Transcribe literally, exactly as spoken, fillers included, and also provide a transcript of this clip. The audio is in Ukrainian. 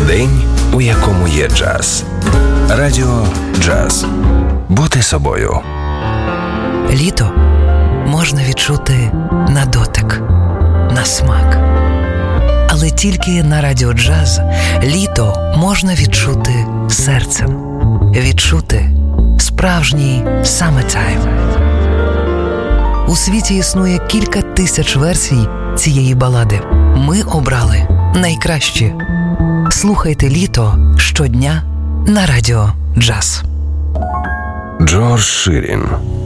День, у якому є джаз. Радіо Джаз. Бути собою. Літо можна відчути на дотик, на смак. Але тільки на Радіо Джаз літо можна відчути серцем. Відчути справжній summertime. У світі існує кілька тисяч версій цієї балади. Ми обрали найкращі. Слухайте літо щодня на Радіо Джаз. Джордж Ширін.